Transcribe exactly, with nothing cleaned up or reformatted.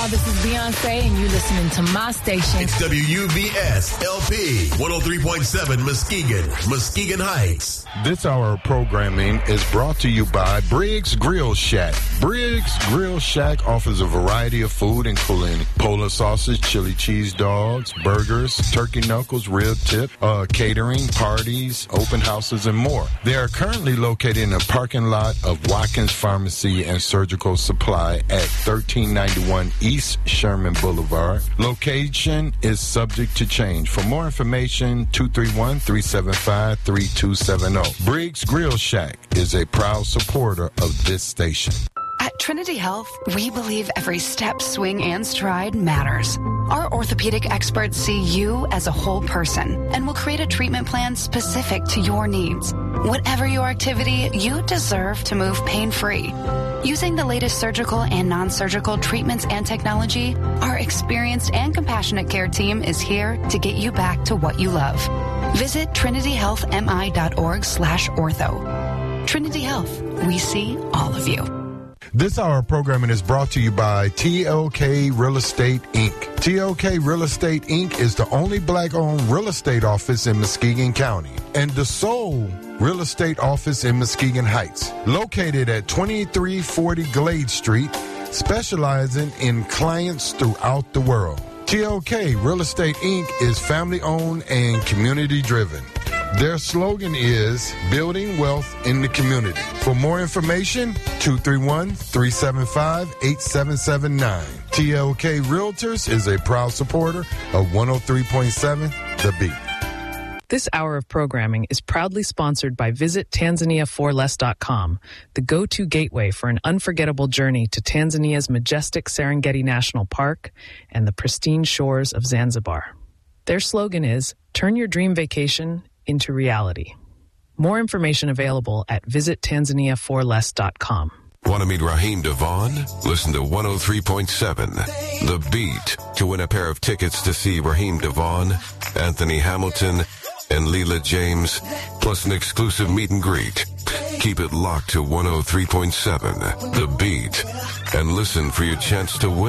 This is Beyonce, and you're listening to my station. It's W U B S L P one oh three point seven Muskegon, Muskegon Heights. This hour of programming is brought to you by Briggs Grill Shack. Briggs Grill Shack offers a variety of food, including Polar sausage, chili cheese dogs, burgers, turkey knuckles, rib tip, uh, catering, parties, open houses, and more. They are currently located in the parking lot of Watkins Pharmacy and Surgical Supply at thirteen ninety-one East Sherman Boulevard. Location is subject to change. For more information, two three one, three seven five, three two seven zero. Briggs Grill Shack is a proud supporter of this station. At Trinity Health, we believe every step, swing, and stride matters. Our orthopedic experts see you as a whole person and will create a treatment plan specific to your needs. Whatever your activity, you deserve to move pain-free. Using the latest surgical and non-surgical treatments and technology, our experienced and compassionate care team is here to get you back to what you love. Visit trinity health m i dot org slash ortho. Trinity Health, we see all of you. This hour of programming is brought to you by T L K Real Estate, Incorporated. T L K Real Estate, Incorporated is the only black-owned real estate office in Muskegon County and the sole real estate office in Muskegon Heights. Located at twenty-three forty Glade Street, specializing in clients throughout the world. T L K Real Estate, Incorporated is family-owned and community-driven. Their slogan is Building Wealth in the Community. For more information, two three one, three seven five, eight seven seven nine. T L K Realtors is a proud supporter of one oh three point seven The Beat. This hour of programming is proudly sponsored by Visit Tanzania For Less dot com, the go-to gateway for an unforgettable journey to Tanzania's majestic Serengeti National Park and the pristine shores of Zanzibar. Their slogan is, Turn your dream vacation into reality. More information available at Visit Tanzania For Less dot com. Want to meet Raheem Devon? Listen to one oh three point seven The Beat to win a pair of tickets to see Raheem Devon, Anthony Hamilton, and Leela James, plus an exclusive meet and greet. Keep it locked to one oh three point seven The Beat and listen for your chance to win.